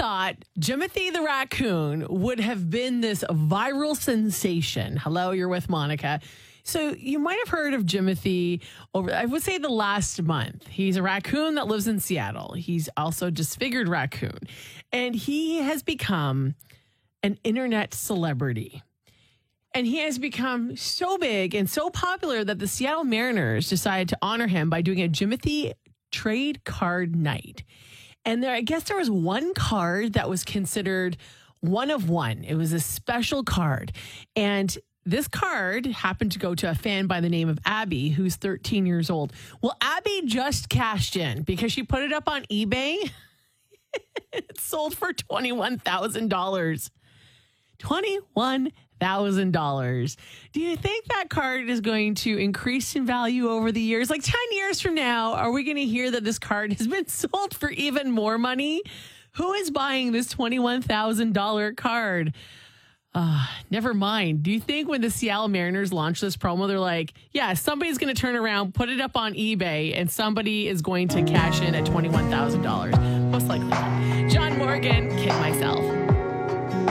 thought Jimothy the raccoon would have been this viral sensation? Hello, you're with Monica. So you might have heard of Jimothy over, I would say, the last month. He's a raccoon that lives in Seattle. He's also a disfigured raccoon. And he has become an internet celebrity. And he has become so big and so popular that the Seattle Mariners decided to honor him by doing a Jimothy trade card night. And I guess there was one card that was considered one of one. It was a special card. And this card happened to go to a fan by the name of Abby, who's 13 years old. Well, Abby just cashed in because she put it up on eBay. It sold for $21,000. $21,000. Do you think that card is going to increase in value over the years? Like 10 years from now, are we going to hear that this card has been sold for even more money? Who is buying this $21,000 card? Never mind. Do you think when the Seattle Mariners launch this promo, they're like, yeah, somebody's going to turn around, put it up on eBay, and somebody is going to cash in at $21,000? Most likely not. John Morgan, Kid Myself.